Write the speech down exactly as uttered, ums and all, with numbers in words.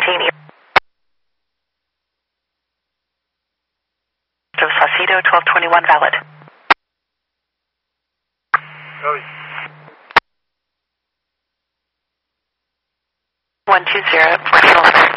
seventeen. Saucedo twelve twenty-one valid. Oh. one two zero, four eleven.